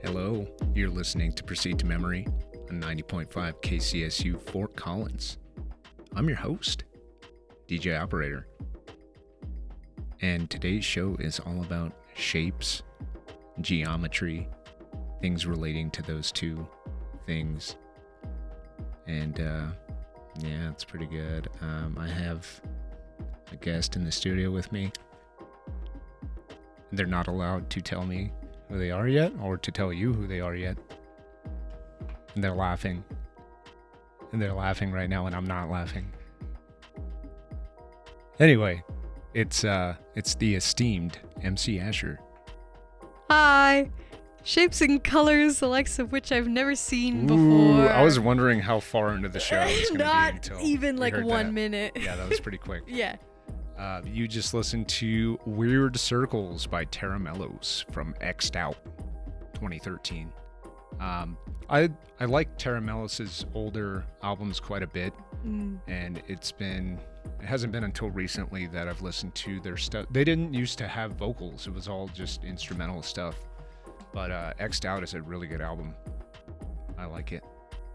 Hello, you're listening to Proceed to Memory on 90.5 KCSU Fort Collins. I'm your host, DJ Operator. And today's show is all about shapes, geometry, things relating to those two things. And yeah, it's pretty good. I have a guest in the studio with me. They're not allowed to tell me who they are yet, or to tell you who they are yet. And they're laughing. And they're laughing right now, and I'm not laughing. Anyway, it's the esteemed MC Asher. Hi! Shapes and colors, the likes of which I've never seen before. Ooh, I was wondering how far into the show it's going to be until Not even like 1 that. minute. Yeah, that was pretty quick. Yeah. You just listened to Weird Circles by Terra Mellos from X'd Out 2013. I like Terra Mellos' older albums quite a bit, and it hasn't been until recently that I've listened to their stuff. They didn't used to have vocals. It was all just instrumental stuff. But X'd Out is a really good album. I like it.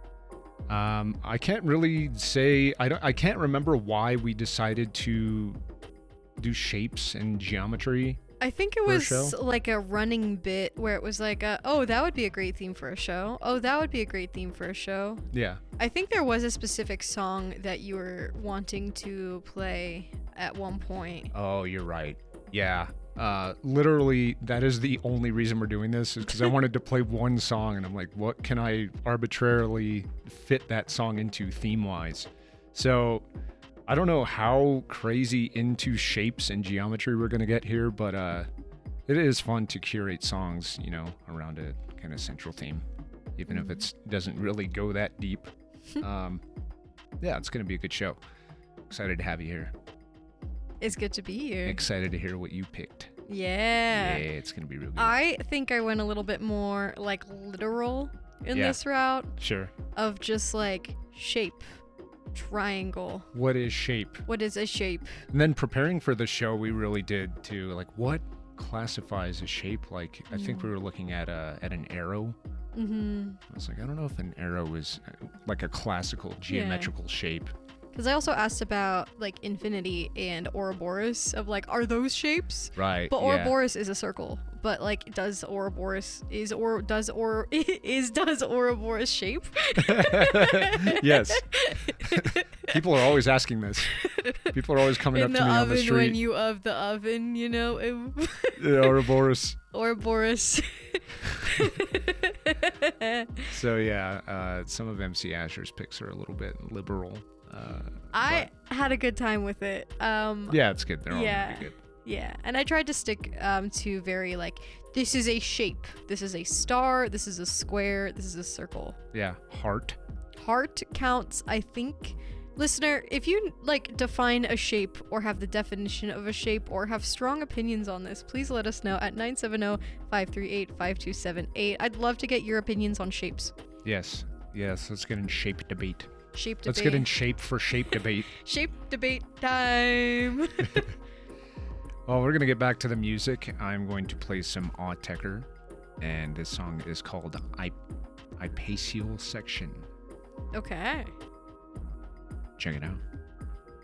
I can't really say, I can't remember why we decided to do shapes and geometry. I think it was like a running bit where it was like, oh, that would be a great theme for a show. Oh, that would be a great theme for a show. Yeah. I think there was a specific song that you were wanting to play at one point. Oh, you're right. Yeah. Literally, that is the only reason we're doing this, is because I wanted to play one song, and I'm like, what can I arbitrarily fit that song into theme-wise? So I don't know how crazy into shapes and geometry we're going to get here, but it is fun to curate songs, around a kind of central theme, even if it doesn't really go that deep. Yeah, it's going to be a good show. Excited to have you here. It's good to be here. Excited to hear what you picked. Yeah. Yeah, it's going to be real good. I think I went a little bit more like literal in this route. Sure. Of just like shape, triangle. What is shape? What is a shape? And then preparing for the show, we really did too. Like, what classifies a shape? Like, I think we were looking at an arrow. I was like, I don't know if an arrow is like a classical geometrical shape. Because I also asked about like infinity and Ouroboros of like, are those shapes? Right. But Ouroboros is a circle. But like, does Ouroboros shape? Yes. People are always asking this. People are always coming up to me on the street. When you of the oven, The Ouroboros. Ouroboros. So yeah, some of MC Asher's picks are a little bit liberal. I had a good time with it. Yeah, it's good. They're all really good. Yeah, and I tried to stick to very like, this is a shape, this is a star, this is a square, this is a circle. Yeah, heart. Heart counts, I think. Listener, if you like define a shape or have the definition of a shape or have strong opinions on this, please let us know at 970-538-5278. I'd love to get your opinions on shapes. Yes, let's get in shape debate. Shape debate. Let's get in shape for shape debate. Shape debate time. Well, we're going to get back to the music. I'm going to play some Autechre, and this song is called Hypaceal Section. Okay. Check it out.